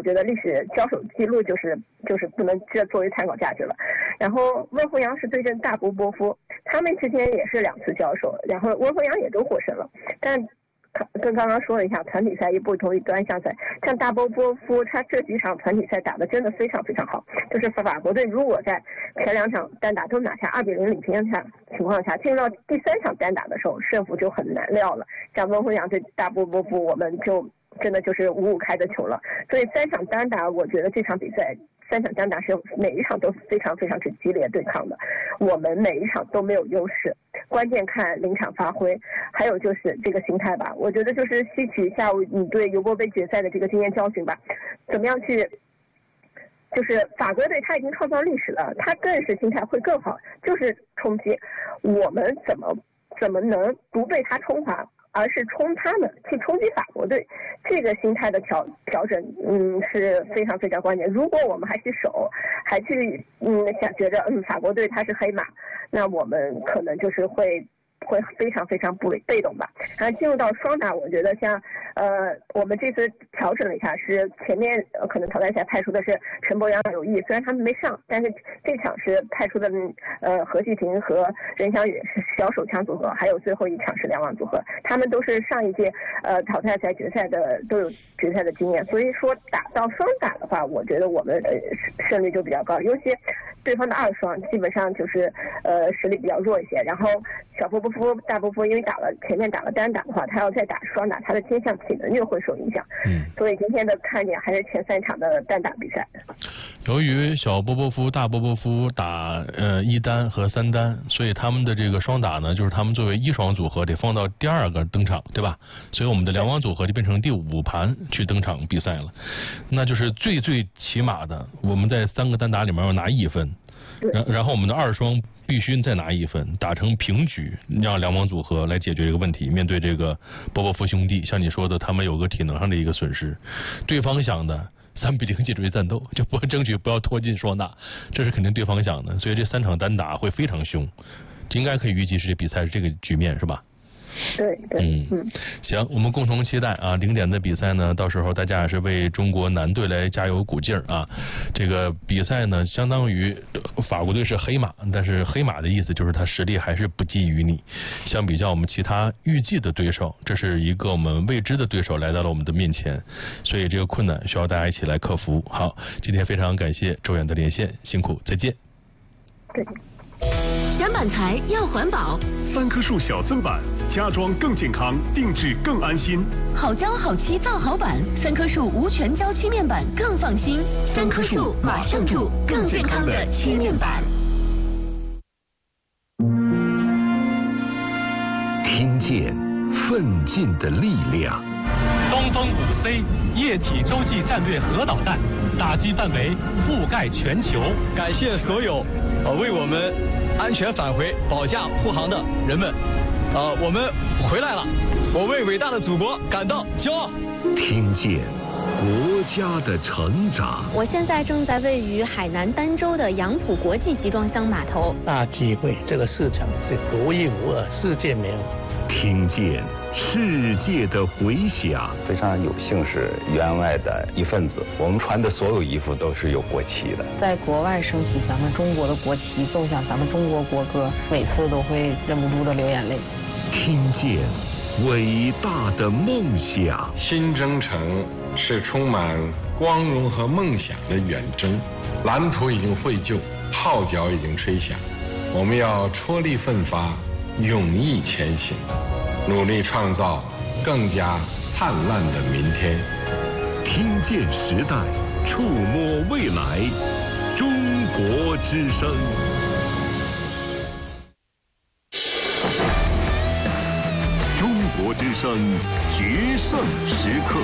觉得历史交手记录就是不能这作为参考价值了。然后温宏洋是对阵大波波夫，他们之间也是2次交手，然后温宏洋也都获胜了，但跟刚刚说了一下，团体赛也不同于单项赛。像大波波夫，他这几场团体赛打得真的非常非常好。就是法国队如果在前2场单打都拿下2-0领先下情况下，进入到第3场单打的时候，胜负就很难料了。像温宏洋对大波波夫，我们就真的就是5-5开的球了。所以3场单打，我觉得这场比赛3场单打是每一场都非常非常之激烈对抗的，我们每一场都没有优势，关键看临场发挥，还有就是这个心态吧。我觉得就是吸取下午你对尤伯杯决赛的这个经验教训吧，怎么样去，就是法国队他已经创造历史了，他更是心态会更好，就是冲击，我们怎么能不被他冲垮，而是冲他们去冲击法国队，这个心态的调整，是非常非常关键。如果我们还去守，还去想觉着法国队他是黑马，那我们可能就是会非常非常被动吧。然后进入到双打，我觉得像我们这次调整了一下，是前面可能淘汰赛派出的是陈博阳、刘毅，虽然他们没上，但是这场是派出的何继婷和任翔宇是小手枪组合，还有最后一场是梁望组合，他们都是上一届淘汰赛决赛的都有决赛的经验，所以说打到双打的话，我觉得我们胜率就比较高，尤其对方的2双基本上就是实力比较弱一些，然后小波波夫、大波波因为前面打了单打的话，他要再打双打，他的肩项体能又会受影响。所以今天的看点还是前3场的单打比赛。 由于小波波夫、大波波夫打1单和3单，所以他们的这个双打呢，就是他们作为1双组合得放到第2个登场，对吧？所以我们的梁王组合就变成第5盘去登场比赛了。那就是最起码的，我们在3个单打里面要拿1分，然后我们的2双必须再拿1分，打成平局，让梁王组合来解决这个问题。面对这个波波夫兄弟，像你说的，他们有个体能上的一个损失，对方想的3-0解决战斗，就争取不要拖进双打，这是肯定对方想的。所以这3场单打会非常凶，应该可以预计是这比赛是这个局面，是吧？ 对， 行，我们共同期待啊，0点的比赛呢，到时候大家也是为中国男队来加油鼓劲儿啊。这个比赛呢，相当于法国队是黑马，但是黑马的意思就是他实力还是不及于你。相比较我们其他预计的对手，这是一个我们未知的对手来到了我们的面前，所以这个困难需要大家一起来克服。好，今天非常感谢周远的连线，辛苦，再见。 选板材要环保 ，3棵树小增板，家装更健康，定制更安心。 好胶好漆造好板，3棵树无全胶漆面板更放心。3棵树马上住更健康的漆面板。 听见奋进的力量。 东风5C 液体洲际战略核导弹，打击范围覆盖全球。 感谢所有为我们安全返回保驾护航的人们，我们回来了，我为伟大的祖国感到骄傲。 听见国家的成长。 我现在正在位于海南儋州的杨浦国际集装箱码头。 大机会，这个市场是独一无二，世界没有。 听见世界的回响。 非常有幸是员外的一份子，我们穿的所有衣服都是有国旗的。 在国外升起咱们中国的国旗，奏响咱们中国国歌，每次都会忍不住的流眼泪。 听见伟大的梦想。 新征程是充满光荣和梦想的远征，蓝图已经绘就，号角已经吹响，我们要踔厉奋发，勇毅前行，努力创造更加灿烂的明天。 听见时代，触摸未来，中国之声。中国之声决胜时刻。